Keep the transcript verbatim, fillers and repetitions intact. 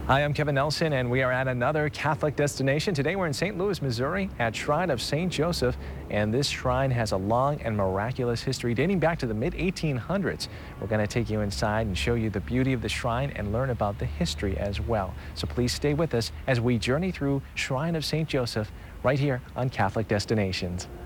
Hi, I'm Kevin Nelson, and we are at another Catholic destination. Today we're in Saint Louis, Missouri at Shrine of Saint Joseph, and this shrine has a long and miraculous history dating back to the mid eighteen hundreds. We're going to take you inside and show you the beauty of the shrine and learn about the history as well. So please stay with us as we journey through Shrine of Saint Joseph right here on Catholic Destinations.